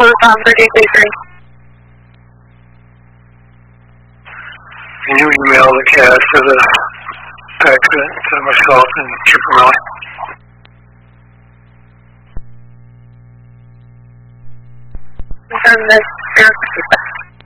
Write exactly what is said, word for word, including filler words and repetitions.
for the Tom thirty-three three. Can you email the cast of the accident to myself and Trooper Miller? And the